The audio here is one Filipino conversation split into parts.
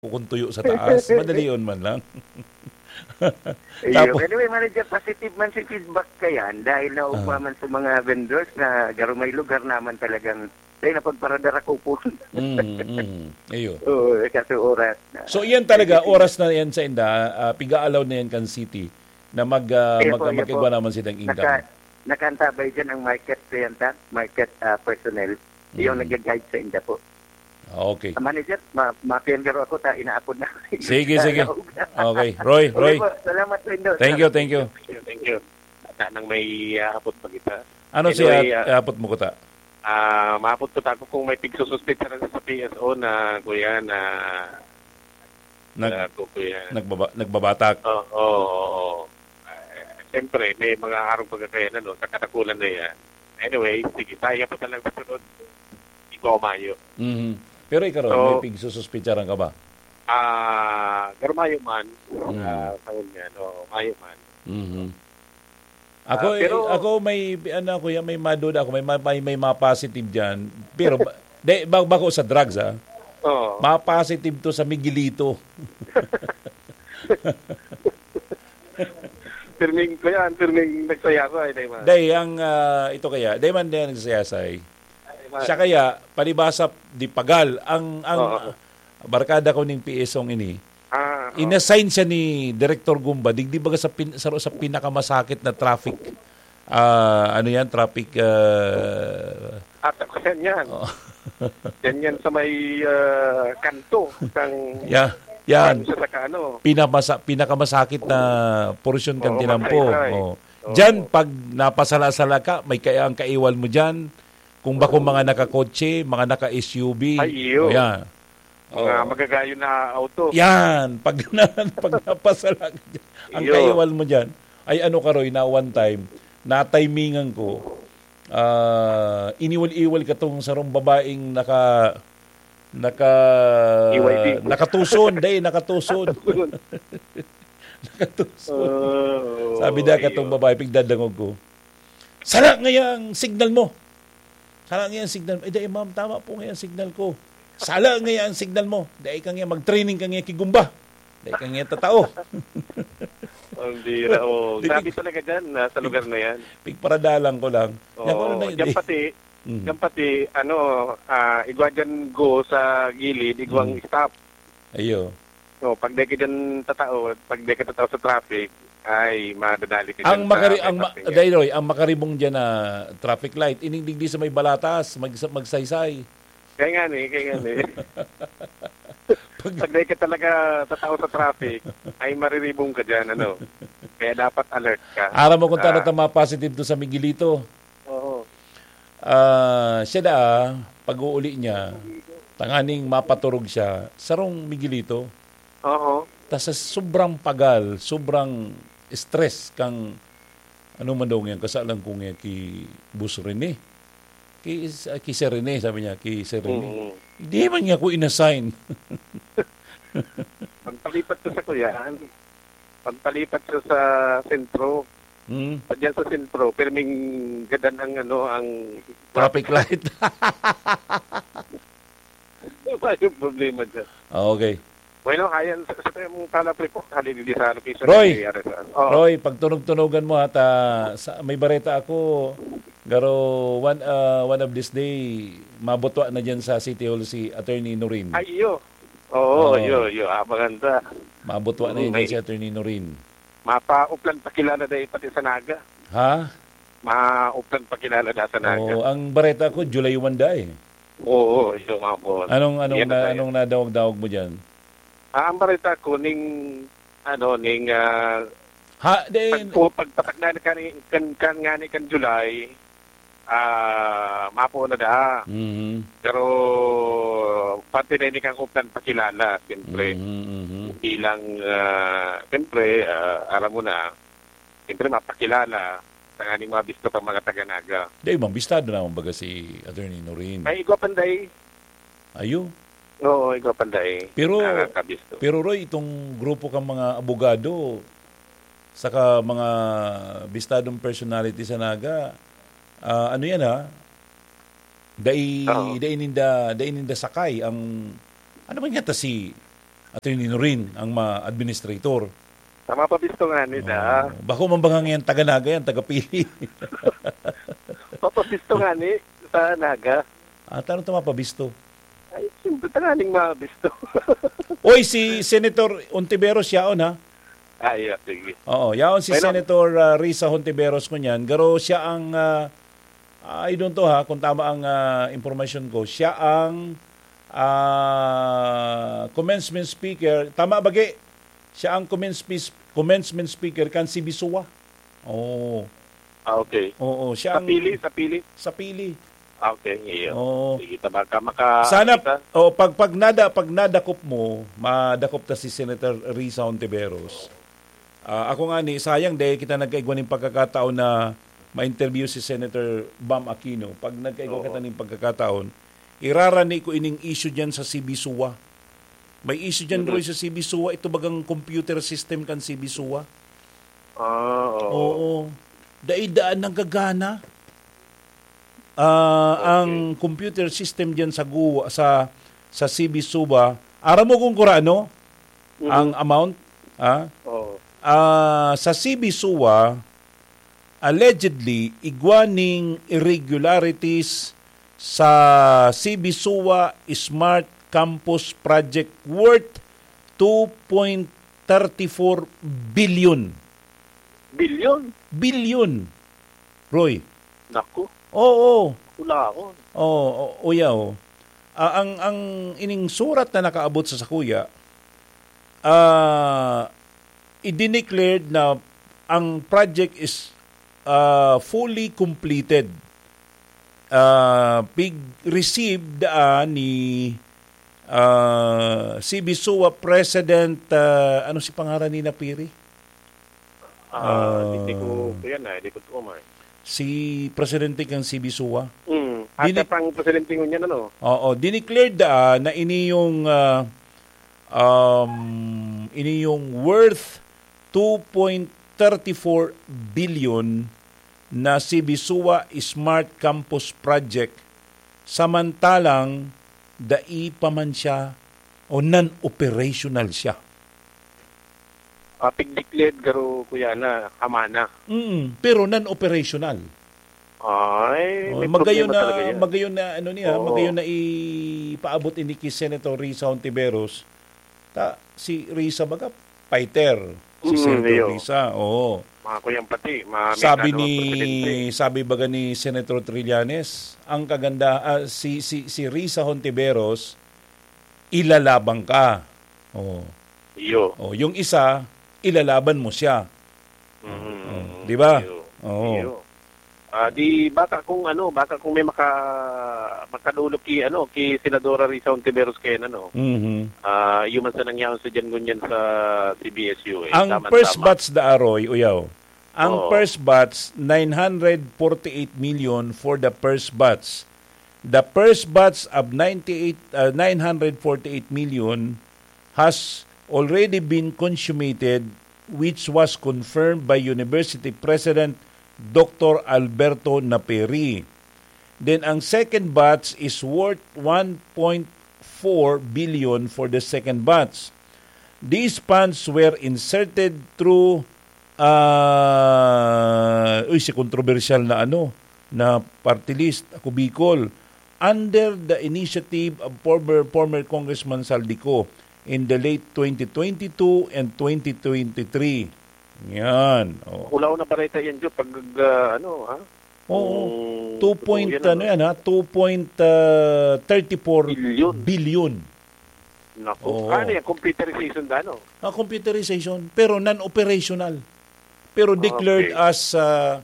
kukuntuyo sa taas. Madali yun man lang. Iyo. Tapos, Anyway, manager, positive man si feedback kayan dahil naugma man sa mga vendors na garo may lugar naman talagang dahil napagparadara ko po. Iyo. Oo, kasi oras na. So, iyan talaga, oras na yan sa inda, piga-alaw na yan kan city na magkagwa naman silang income. Nakantabay dyan ang market personnel. Yung nag-guide sa inda po. Okay. Manager, mapiyan garo ako, inaapod na. Sige. Okay. Roy. Okay po, salamat po, Indo. Thank you. Thank you. Nang may apot pa kita. Ano Anyway, siya apot mo ko ta? Maapot ko tako kung may pigsususpit sa PSO na kuya na Nagbabatak. Oo. Siyempre, may mga harong pagkakayanan sa katakulan na yan. Anyway, sige, tayo pa lang kasunod. Ikaw Mayo. Pero ikaw, may pigsususpitsaran ka ba? Pero Mayo man, taon yan, Mayo man. Ako may may maduda ako, may ma-positive diyan. Pero bago sa drugs ma-positive to sa Miguelito. Pirming nagsayasay, day man. Day ang ito kaya, day man din nagsayasay. Siya kaya palibasa di pagal ang barkada ko ning PSong ini. Inassign siya ni Director Gumba digdi baga sa pinakamasakit na traffic traffic yan. Yan sa may kanto kang yan. Pinakamasakit na portion kan tinampo. Diyan pag napasala-sala ka, may ang kaiwal mo diyan. Kung bako mga naka-kotse, mga naka-SUV. Yan. Mga magagayo na auto. Yan. Pag napasala ka dyan, ang kaiwal mo dyan, ay Roy, na one time, na-timingan ko, iniwal-iwal ka tong sarong babaeng nakatuson. Nakatuson. Sabi na katong babae, pigdadangog ko, sala ngayang signal mo. Dahil ma'am, tama po ngayon signal ko. Sala ngayon signal mo. Dahil kang mag-training kang kigumba. Dahil kang tatao. Hindi sabi talaga dyan, sa lugar na yan. Pigparadalang ko lang. Yan pati, igwa dyan go sa gilid, igwang stop. Ayo. Pag di ka dyan tatao, sa traffic, ay madadali ka ang dyan. Ang makaribong dyan na traffic light, inigdigdi sa may balatas, magsaysay. Kaya nga ni. Pag di ka talaga tatao sa traffic, ay mariribong ka dyan, Kaya dapat alert ka. Aram mo kung tanong positive to sa Miguelito. Oo. Siya pag-uuli niya, tanganing mapaturog siya, sarong Miguelito. Oo. Tas sa sobrang pagal, sobrang stress kang man daw yan, kasalang kong yan ki Bus Rene. Ki Sir Rene, sabi niya, ki Sir Rene. Hindi man niya ko inassign. Pagpalipat ko sa pagpalipat ko sa sentro, Diyan sa sentro, pirming gadan ang traffic light. Ano yung problema dyan? Okay. Bueno, ayan, sa mong talapri po, halili sa location. Roy, pag tunog-tunogan mo may bareta ako, garo one of this day, mabutwa na dyan sa City Hall si Attorney Norin. Ay, iyo. Oo, iyo. Maganda. Mabutwa na dyan si Attorney Norin. Mapa-uplan pakilala dahil pati sa Naga. Ha? Ma-uplan pakilala na sa Naga. Oo, ang bareta ko, July 1 day. Oo, iyo nga po. Anong nadawag-dawag mo dyan? Ang bareta ko, pagpatak na kan July, mapo na da. Mm-hmm. Pero, pati na kang uplan pakilala, siyempre. Bilang, siyempre, alam mo na, siyempre mapakilala sa aning mabisto pang mga taga-Naga. Dahil mambistado naman baga si Attorney Norin. Ay, igwa panday. Ayo. Oo, igwa panday. Pero Roy, itong grupo kang mga abogado, saka mga bistadong personality sa Naga, ano yan Dai ninda sakay ang ano man yata si Attorney Norin ang administrator. Tama pa bisto nga nila. Bako mambangang yan, taga-Naga yan, taga-Pili. Papabisto nga ni sa Naga. Tanong tama pa bisto? Ay, siyempre tangaling mabisto. Oy, si Senator Hontiveros yaon ha? Ay, sige. Oo, yaon si Senator Risa Hontiveros ko niyan. Garo siya ang, I don't know ha, kung tama ang information ko, siya ang commencement speaker. Tama bagi? Siya ang commencement speaker kan si Bisua. Oo. Okay. Oo, siya ang... Sa pili. Okay, iyo. Oo. Sige, maka... Sana, pag nadakop mo, madakop ta si Senator Risa Hontiveros. Ako nga ni, sayang dahil kita nagkaigwa ng pagkakataon na ma-interview si Senator Bam Aquino. Pag nagkaigwa kita ng pagkakataon, irarani ko ining issue dyan sa CBSUA. May issue dyan, Roy, sa CBSUA. Ito bagang computer system kan CBSUA. Oo. Daidaan ng gagana. Ang computer system diyan sa CBSUA, ara mo kung kurano ang amount, sa CBSUA allegedly igwaning irregularities sa CBSUA Smart Campus Project worth 2.34 billion. Billion. Roy. Naku. Oo. Wala ako. Oo. Ang ining surat na nakaabot sa sakuya, i-declared na ang project is fully completed. Received ni CBSUA President, ano si pangalan ni Napiri? Hindi ko yan hindi ko umay. Si Presidente kang CBSUA. Ata pang Presidente ko niyan, ano? Oo, dineclared na ini yung worth 2.34 billion na CBSUA Smart Campus Project, samantalang dai pa man siya o non-operational siya. Pig-declared garo kuya na amana. Pero non-operational. Ay, may magayon talaga yan. Magayon na ano niya, magayon na ipaabot ini kay Senator Risa Hontiveros. Si Risa baga fighter. Si Senator Risa. Oo. Mga kuyang pati, sabi baga ni Senator Trillanes, ang kaganda si Risa Hontiveros ilalabang ka. Yung isa ilalaban mo siya. Di ba? Oo. Baka kung may makadulog ki Senadora Risa Hontiveros kay yung man sa nangyaon sa Jangunyan sa CBSU ang first batch da aroy uyaw. Ang first batch 948 million for the first batch. The first batch of 948 million has already been consummated, which was confirmed by University President Dr. Alberto Naperi. Then ang second batch is worth 1.4 billion for the second batch. These funds were inserted through si controversial na na party list, ako Bicol, under the initiative of former Congressman Saldico in the late 2022 and 2023. Yan. Ulaw na pareta yan dyan pag 2.34 billion. Naku. Ano yan? Computerization da, computerization, pero non-operational. Pero declared as,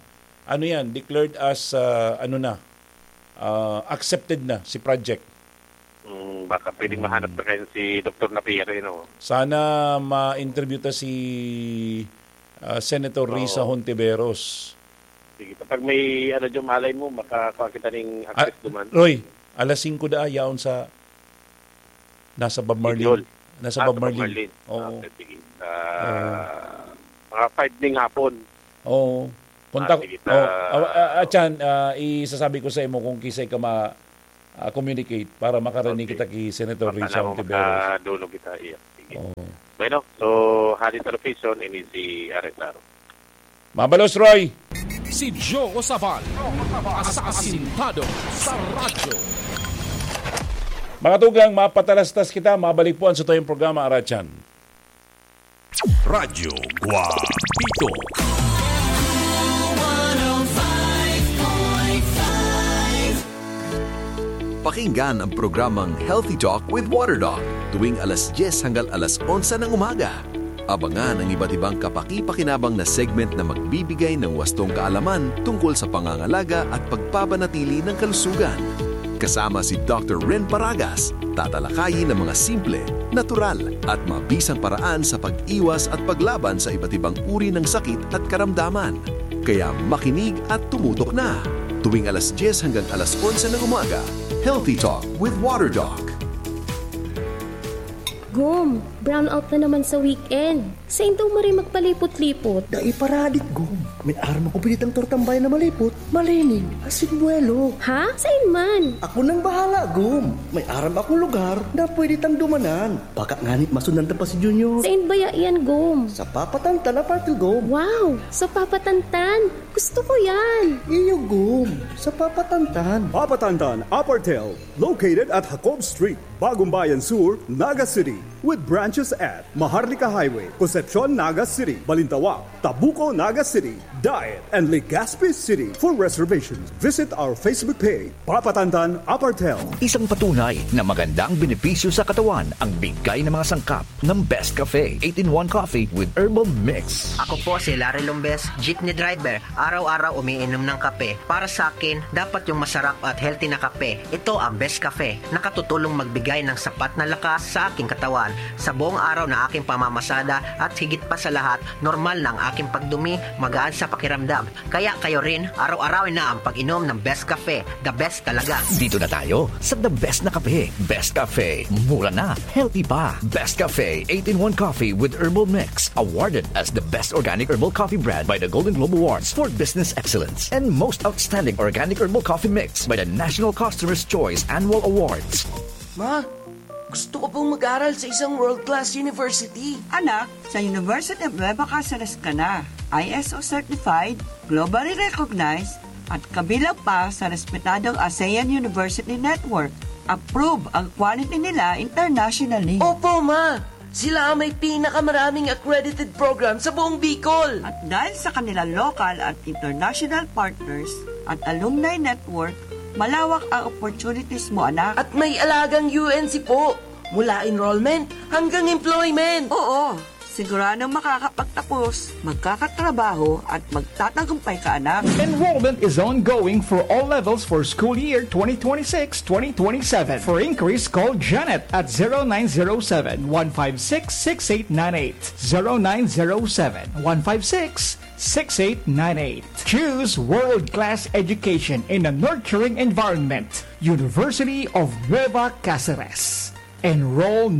accepted na si project. Baka pwedeng mahanap na kayo si Dr. Napiri, Sana ma-interview ta si Senator Risa Hontiveros. Sige, kapag may dyan malay mo, makakuha kita ng access duman. Roy, alas 5 yaon sa nasa Bob Marlin. Nasa Bob Marlin. Oo. Sige. Mga 5 ding hapon. Oo. Punta isasabi ko sa imo kung kisay ka communicate para makarinig kita kay Senator Risa Hontiveros. Makadulog kita, iya. Bueno, so Halit Television, ini si Arreglaro. Mabalos, Roy. Si Joe Osaval, asasintado sa radyo. Mga tugang, mapatalastas kita, mabalik po ang sa tayong programa, Arachan. Radyo Guapito. Pakinggan ang programang Healthy Talk with Waterdog tuwing alas 10 hanggang alas 11 ng umaga. Abangan ang iba't ibang kapaki-pakinabang na segment na magbibigay ng wastong kaalaman tungkol sa pangangalaga at pagpapanatili ng kalusugan. Kasama si Dr. Ren Paragas, tatalakayin ng mga simple, natural at mabisang paraan sa pag-iwas at paglaban sa iba't ibang uri ng sakit at karamdaman. Kaya makinig at tumutok na. Tuwing alas 10 hanggang alas 11 ng umaga, Healthy Talk with Waterdog. Gum, brown out na naman sa weekend. Saan daw mo rin magpalipot-lipot? Dai paradit, Gum. May arma ko pinitang tortambay na malipot. Malinig, asin buwelo. Ha? Saan man? Ako nang bahala, Gum. May aram akong lugar na pwede tang dumanan. Baka nganit masundan pa si Junior. Saan ba yan, Gum? Sa Papatantan na party, Gum. Wow, sa Papatantan. Gusto ko yan. Iyo, Gum. Sa Papatantan. Papatantan Upper Tail, located at Jacob Street, Bagong Bayan Sur, Naga City, with branches at Maharlika Highway, Concepcion, Naga City, Balintawak, Tabuco, Naga City, Diet, and Legazpi City. For reservations, visit our Facebook page, Papatantan Upper Tail. Isang patunay na magandang benepisyo sa katawan ang bigay ng mga sangkap ng Best Cafe 8-in-1 Coffee with Herbal Mix. Ako po si Larry Lombes, jeepney driver. Araw-araw umiinom ng kape. Para sa akin, dapat yung masarap at healthy na kape. Ito ang Best Cafe. Nakatutulong magbigay ng sapat na lakas sa aking katawan. Sa buong araw na aking pamamasada at higit pa sa lahat, normal na ang aking pagdumi, magaan sa pakiramdam. Kaya kayo rin, araw-arawin na ang pag-inom ng Best Cafe. The best talaga. Dito na tayo sa the best na kape. Best Cafe. Mura na. Healthy pa. Best Cafe 8-in-1 Coffee with Herbal Mix. Awarded as the best organic herbal coffee brand by the Golden Globe Awards for Business Excellence. And most outstanding organic herbal coffee mix by the National Customer's Choice Annual Awards. Ma, gusto ko pong mag-aral sa isang world-class university. Anak, sa University of Nueva Cáceres ka na. ISO certified, globally recognized, at kabilang pa sa respetadong ASEAN University Network. Approve ang quality nila internationally. Opo, Ma! Sila ang may pinakamaraming accredited program sa buong Bicol. At dahil sa kanilang local at international partners at alumni network, malawak ang opportunities mo, anak. At may alagang UNC po. Mula enrollment hanggang employment. Oo, siguradong makakapagtapos, magkakatrabaho at magtatagumpay ka, anak. Enrollment is ongoing for all levels for school year 2026-2027. For inquiries, call Janet at 0907-156-6898. 0907-156-6898. Choose world-class education in a nurturing environment. University of Nueva Cáceres. Enroll